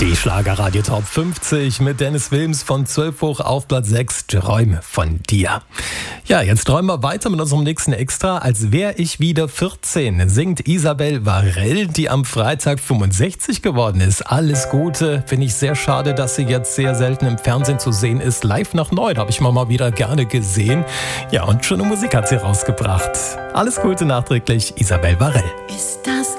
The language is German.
Die Schlagerradio Top 50 mit Dennis Wilms von 12 hoch auf Platz 6. Träume von dir. Ja, jetzt träumen wir weiter mit unserem nächsten Extra. Als wäre ich wieder 14, singt Isabel Varell, die am Freitag 65 geworden ist. Alles Gute. Finde ich sehr schade, dass sie jetzt sehr selten im Fernsehen zu sehen ist. Live nach neu, habe ich mal wieder gerne gesehen. Ja, und schöne Musik hat sie rausgebracht. Alles Gute nachträglich, Isabel Varell. Ist das